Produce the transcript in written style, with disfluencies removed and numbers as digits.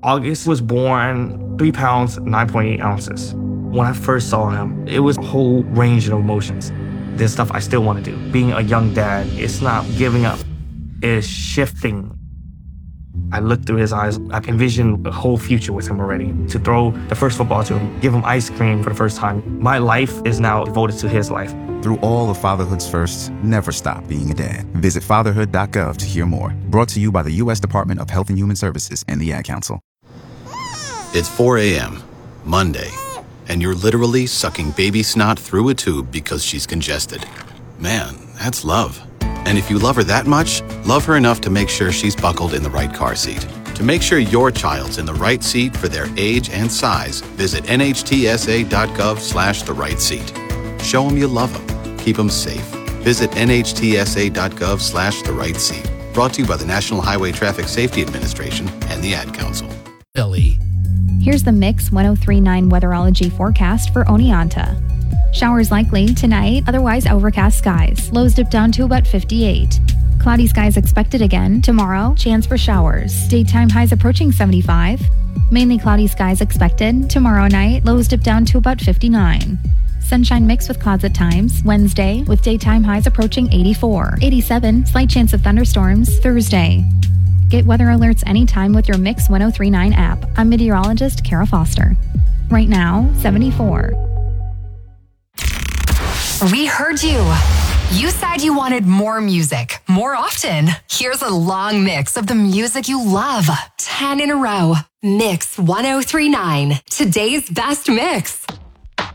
August was born 3 pounds, 9.8 ounces. When I first saw him, it was a whole range of emotions. There's stuff I still want to do. Being a young dad, it's not giving up, it's shifting. I looked through his eyes. I envisioned a whole future with him already. To throw the first football to him, give him ice cream for the first time. My life is now devoted to his life. Through all of fatherhood's firsts, never stop being a dad. Visit fatherhood.gov to hear more. Brought to you by the U.S. Department of Health and Human Services and the Ad Council. It's 4 a.m., Monday, and you're literally sucking baby snot through a tube because she's congested. Man, that's love. And if you love her that much, love her enough to make sure she's buckled in the right car seat. To make sure your child's in the right seat for their age and size, visit nhtsa.gov/the right seat. Show them you love them. Keep them safe. Visit nhtsa.gov/the right seat. Brought to you by the National Highway Traffic Safety Administration and the Ad Council. Billy. Here's the Mix 1039 weatherology forecast for Oneonta. Showers likely tonight, otherwise overcast skies. Lows dip down to about 58. Cloudy skies expected again tomorrow. Chance for showers. Daytime highs approaching 75. Mainly cloudy skies expected tomorrow night. Lows dip down to about 59. Sunshine mixed with clouds at times. Wednesday with daytime highs approaching 84. 87. Slight chance of thunderstorms. Thursday. Get weather alerts anytime with your Mix 1039 app. I'm meteorologist Kara Foster. Right now, 74. We heard you. You said you wanted more music, more often. Here's a long mix of the music you love. 10 in a row. Mix 1039. Today's best mix.